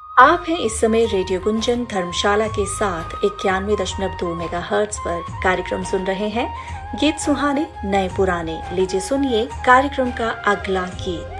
आप हैं इस समय रेडियो गुंजन धर्मशाला के साथ 91.2 मेगाहर्ट्ज पर कार्यक्रम सुन रहे हैं। गीत सुहाने नए पुराने। लीजिए सुनिए कार्यक्रम का अगला गीत।